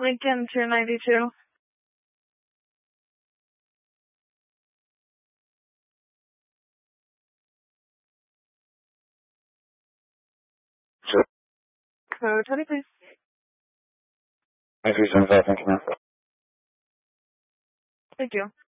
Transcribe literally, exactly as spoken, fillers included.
Lincoln two ninety-two. Sure. Code twenty, please. nine three seven five, thank you, ma'am. Thank you.